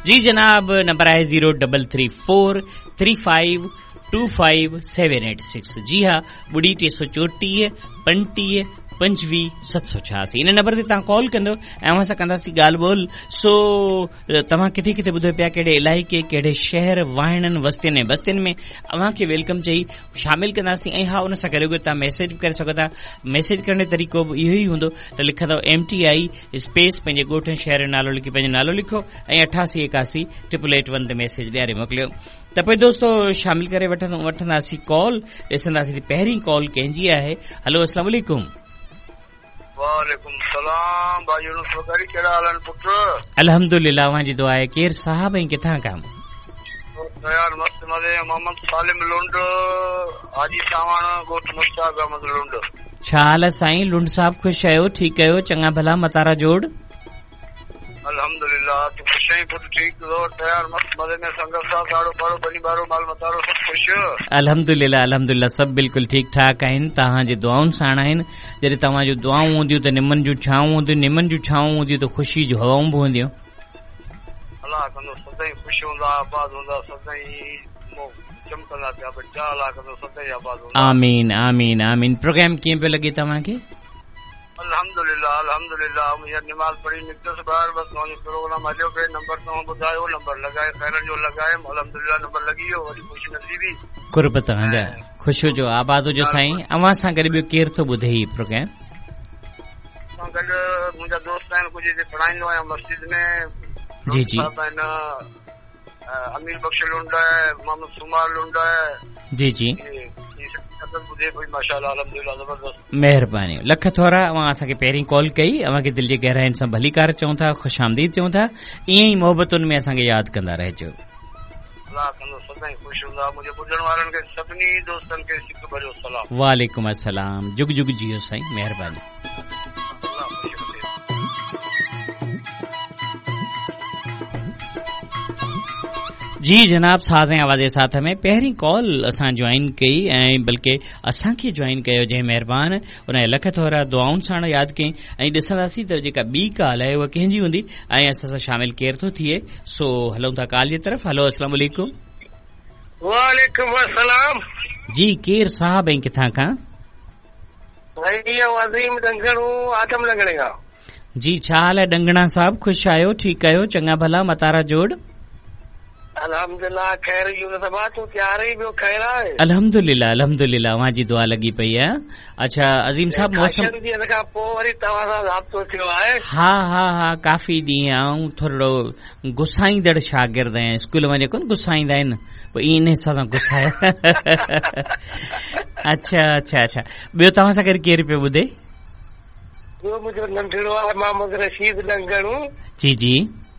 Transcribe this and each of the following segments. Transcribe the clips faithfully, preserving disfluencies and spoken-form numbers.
जी जनाब, नंबर है जीरो double three four three five two five seven eight six. जी हाँ, ॿुड़ी टे सौ चोटीह पंटीह पंजवीह सत सौ छियासी इन नंबर ते तव्हां कॉल कंदो ऐं असां कंदासीं ॻाल्हि ॿोल। सो तव्हां किथे किथे ॿुधो पिया, कहिड़े इलाइक़े कहिड़े शहर वाहिणनि वस्तियुनि ऐं बस्तियुनि में अव्हां खे वेलकम चई शामिल कंदासीं। ऐं हा, उन सां गॾो गॾु तव्हां मैसेज करे सघो था। मैसेज करण जो तरीक़ो बि इहो ई हूंदो त लिखंदव एम टी आई स्पेस पंहिंजे ॻोठ ऐं शहर जो नालो लिखी पंहिंजो नालो लिखो ऐं अठासी एकासी ट्रिपल एट वन ते मैसेज ॾियारे मोकिलियो। त पोइ दोस्तो शामिल करे वठंदासीं कॉल। ॾिसंदासीं पहिरीं कॉल कंहिंजी आहे। हलो, अस्सलाम वालेकुम। वालेकुम सलाम भाई यूनुस वकारी, कहिड़ा हाल आहिनि पुट? अल्हम्दुलिल्लाह, अव्हां जी दुआ आहे। केरु साहब ऐं किथां खां? यार मस्त मज़े। मोहम्मद सालिम लुंड, हाजी सावण, ॻोठ मुश्ताक अहमद लुंड। छा हाल आहे साईं? लुंड साहब ख़ुशि आहियो? ठीकु आहियो? चङा भला मतारा जोड़? अल्हम्दुलिल्लाह, तू ख़ुशि आहीं पुट? ठीकु हो तयार मस्त मज़े में। संगत सां साड़ो पाड़ो बनी बारो माल मतारो सभु ख़ुशि? अल्हम्दुलिल्लाह अल्हम्दुलिल्लाह, सभु बिल्कुलु ठीकु ठाक आहिनि। तव्हांजी दुआउनि साण आहिनि। जॾहिं तव्हांजूं दुआऊं हूंदियूं त निमन जूं छाऊं हूंदियूं, निमन जूं छाऊं हूंदियूं त ख़ुशी जूं हवाऊं बि हूंदियूं। अलाह कंदो सदाईं ख़ुशि हूंदा, आबाद हूंदा, सदाईं चमकंदा पिया। बच्चा अलाह कंदो सदाईं आबाद हूंदा। आमीन आमीन आमीन। प्रोग्राम कीअं पियो लॻे तव्हांखे? अल्हम्दुलिल्लाह अल्हम्दुलिल्लाह, मुंहिंजी निमाज़ पढ़ी निकतसि ॿाहिरि, बसि तव्हांजो प्रोग्राम हलियो पियो। नंबर तव्हां ॿुधायो, नंबर लॻाए खैरनि जो लॻायुमि। अल्हम्दुलिल्लाह नंबर लॻी वियो, वरी ख़ुशी नसीबी। कुर्ब तव्हांजा, ख़ुशि हुजो, आबाद हुजो साईं। अव्हां सां गॾु ॿियो केरु थो ॿुधे ही प्रोग्राम? सां गॾु मुंहिंजा दोस्त आहिनि, कुझु हिते पढ़ाईंदो आहियां मस्जिद में। जी जी। अमीर बख्श लुंड है, मोहम्मद सुमार लुंड है। जी जी। महिरबानी, लख थोरा। अव्हां असांखे पहिरीं कॉल कई, अव्हां खे दिलि जे गहराइनि सां भलीकार चऊं था, ख़ुशि आमदीद चऊं था। ईअं ई मोहबतुनि में असांखे यादि कंदा रहिजो। वालेकुम अस्सलाम। जुग जुग जियो साईं, महिरबानी। जी जनाब, साज़ ऐं आवाज़ जे साथ में पहिरीं कॉल असां ज्वाइन कई ऐं बल्कि असांखे ज्वाइन कयो जंहिं महिरबान, उन लख थोरा दुआउनि साण यादि कई। ऐं ॾिसंदासीं त जेका ॿी कॉल आहे उहा कंहिंजी हूंदी ऐं असां सां शामिल केरु थो थिए। सो हलूं था कॉल जी तरफ़। हलो, अस्सलाम वालेकुम। वालेकुम अस्सलाम। जी, केरु साहब ऐं किथां खां? जी, छा हाल आहे डंगणा साहब? ख़ुशि आहियो? ठीकु आहियो? चङा भला मतारा जोड़? अल्हम्दुलिल्लाह खैर। तूं तैयार ही ॿियो खैर आहे? अल्हम्दुलिल्लाह अल्हम्दुलिल्लाह, अव्हां जी दुआ लॻी पई आहे। अच्छा अज़ीम साहब, मौसम खां पोइ वरी तव्हां सां राब्तो थियो आहे? हा हा हा, काफ़ी ॾींहं। ऐं थोरो गुस्साईंदड़ शागिर्द आहिनि, स्कूल वञे कोन गुस्साईंदा आहिनि, पोइ इन हिसाब सां गुस्साए। अच्छा अच्छा अच्छा। ॿियो तव्हां सां गॾु केरु पियो ॿुधे? ॿियो मुंहिंजो नंढड़ो आहे मोहम्मद रशीद लंगड़ू। जी जी।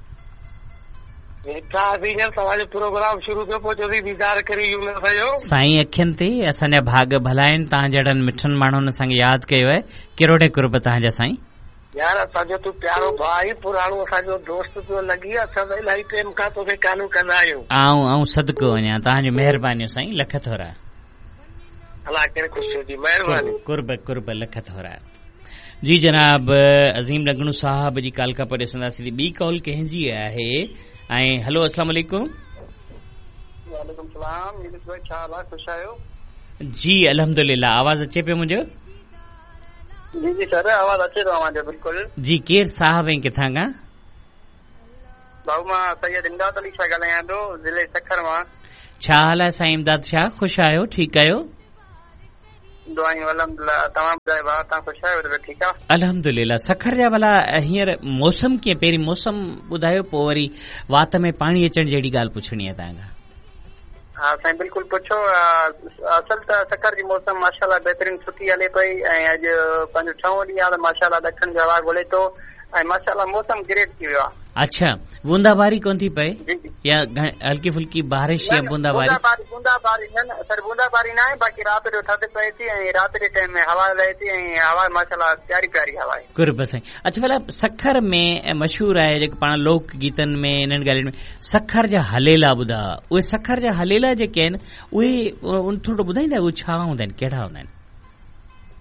तव्हांजो प्रोग्राम शुरू थियो, पोइ चोरी दीदार करी साईं अखियुनि ते। असांजा भाग भला आहिनि, तव्हां जहिड़नि मिठनि माण्हुनि असांखे यादि कयो आहे। किरोड़े कुर्ब तव्हांजा साईं। यार असांजो तूं प्यारो भाई, पुराणो असांजो दोस्त पियो लॻी। असां इलाही प्रेम खां तोखे कानू कंदा आहियूं। आऊं आऊं सदको वञा, तव्हांजी महिरबानी साईं, लख थोरा। अलाह करे ख़ुशि हुजे, महिरबानी। कुर्ब कुर्ब, लख थोरा। जी जनाब, अज़ीम लंगणू साहब जी कॉल खां पोइ ॾिसंदासीं ॿी कॉल कंहिंजी आहे। ऐं हलो, अस्सलाम वालेकुम। वालेकुम सलाम। यूनुस भाई छा हाल आहे? ख़ुशि आहियो? जी अल्हम्दुलिल्लाह। आवाज़ अचे पियो मुंहिंजो? जी जी सर, आवाज़ अचे थो तव्हांजो बिल्कुलु। जी, केरु साहब ऐं किथां खां? भाऊ मां सैयद इमदाद अली सां ॻाल्हायां थो, ज़िले सखर मां। छा हाल आहे साईं इमदाद शाह? ख़ुशि आहियो? ठीकु आहियो? दुआयूं अल्हम्दुलिल्लाह। तव्हां ॿुधायो भाउ, तव्हां ख़ुशि आहियो? ठीकु आहे अल्हम्दुलिल्लाह। सखर जा भला हींअर मौसम कीअं? पहिरीं मौसम ॿुधायो, पोइ वरी वात में पाणी अचण जहिड़ी ॻाल्हि पुछणी आहे तव्हां खां। हा साईं बिल्कुलु पुछो। असल त सखर जी मौसम माशाल्लाह बहितरीन सुठी हले पई ऐं अॼु पंहिंजो छहों ॾींहुं आहे त माशाल्लाह ॾखण जो हवा ॻोल्हे थो ऐं माशाल्लाह मौसम ग्रेट थी वियो आहे। अच्छा, बूंदाबारी कोन थी पए या हल्की फुल्की बारिश या बूंदाबारी? बूंदाबारी न सर, बूंदाबारी न आहे, बाक़ी राति जो थधि पए थी ऐं राति जे टाइम में हवा लहे थी ऐं हवा माशाल्लाह प्यारी प्यारी हवा आहे। कुर्ब साईं। अच्छा भला सखर में मशहूर आहे जेके पाण लोक गीतनि में इन्हनि ॻाल्हियुनि में सखर जा हलेला ॿुधा, उहे सखर जा हलेला जेके आहिनि उहे थोरो ॿुधाईंदा, उहे छा हूंदा आहिनि, कहिड़ा हूंदा आहिनि?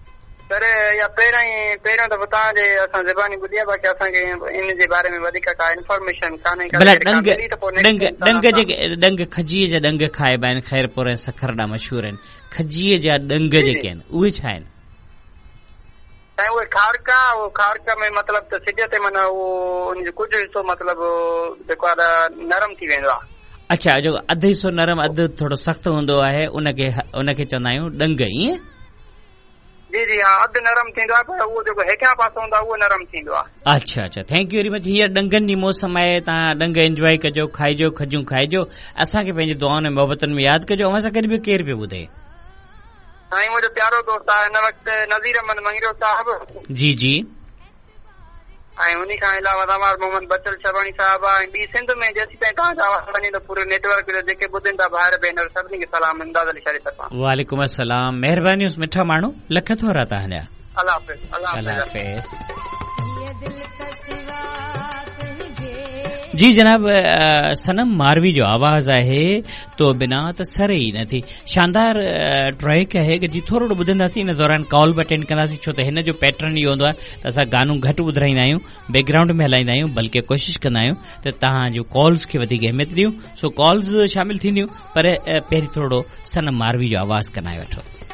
सर या पहिरियों ई पहिरियों दफ़ो तव्हांजे असां ज़बानी ॿुधी आहे बाक़ी असांखे इन जे बारे में वधीक का इंफॉर्मेशन कान्हे। भला डंग डंग डंग जेके डंग खजीअ जा डंग खाइबा आहिनि खैरपुर ऐं सखर ॾाढा मशहूर आहिनि। खजीअ जा डंग जेके आहिनि उहे छा आहिनि? साईं उहे खारका उहो खारका में मतिलबु त सिज ते माना उहो उनजो कुझु हिसो मतिलबु जेको आहे नरम थी वेंदो आहे। अच्छा, जो अधु हिसो नरम अधु थोरो सख़्तु हूंदो आहे उनखे उनखे चवंदा आहियूं डंग। ईअं जी जी हा, अधु नरम थींदो आहे पर उहो जेको हेठियां पासो हूंदो आहे उहो नरम थींदो आहे। अच्छा अच्छा, थैंक यू वेरी मच। हींअर डंगनि जी मौसम आहे, तव्हां डंग एंजॉय कजो, खाइजो, खजूं खाइजो, असांखे पंहिंजी दुआउनि ऐं मोहबतनि में यादि कजो। ऐं असां कॾहिं बि केरु पियो ॿुधे? साईं मुंहिंजो प्यारो दोस्त आहे हिन वक़्तु नज़ीर अहमद मंगीरो साहिबु। जी जी। ऐं उन खां अलावा तमाम मोहम्मद बचल शबानी साहिबु आहे। ऐं ॿी सिंध में जेसीं ताईं तव्हांजा आवाज़ वञे त पूरे नेटवर्क जो जेके ॿुधनि था भाइर भेनर सभिनी खे सलाम इमदाद अली शाह जी तरफ़ां। वालेकुम अस्सलाम, महिरबानी उस मिठा माण्हू, लख थोरा तव्हांजा। अल्लाह हाफ़िज़। अल्लाह हाफ़िज़। जी जनाब, सनम मारवी जो आवाज़ आहे तो बिना त सर ई नथी। शानदार ट्रैक आहे कि जी थोरो ॿुधंदासीं, इन दौरान कॉल बि अटेंड कंदासीं, छो त हिन जो पैटर्न इहो हूंदो आहे त असां गानो घटि ॿुधाईंदा आहियूं, बैकग्राउंड में हलाईंदा आहियूं, बल्कि कोशिशि कंदा आहियूं त तव्हांजो कॉल्स खे वधीक अहमियत ॾियूं। सो कॉल्स शामिल थींदियूं, पर पहिरीं थोरो सनम मारवी जो आवाज़ कनाए वठो।